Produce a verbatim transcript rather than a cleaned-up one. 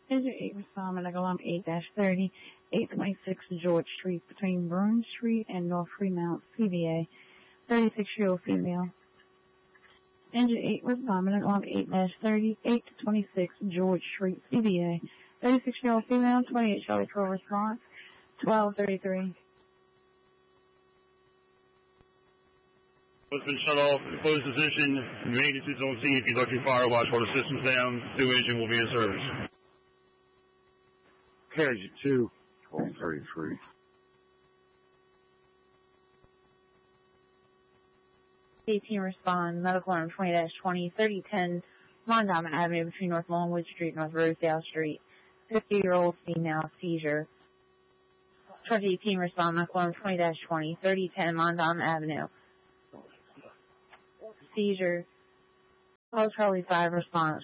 Engine eight respond, medical alarm eight thirty, eight twenty-six George Street between Burn Street and North Fremont, C V A, thirty-six-year-old female. Engine eight respond, medical alarm eight thirty, eight twenty-six George Street, C V A, thirty-six-year-old female, twenty-eight Charlie twelve response, twelve thirty-three. Has been shut off. Closed position. Maintenance is on scene. Conducting fire watch while the system's down. New engine will be in service. Carriage two, twelve thirty-three. eighteen respond, medical alarm twenty twenty, thirty ten Mondawmin Avenue between North Longwood Street and North Rosedale Street. fifty-year-old female, seizure. twenty eighteen respond, medical alarm twenty twenty, thirty ten Mondawmin Avenue. Seizure. Call Charlie five response,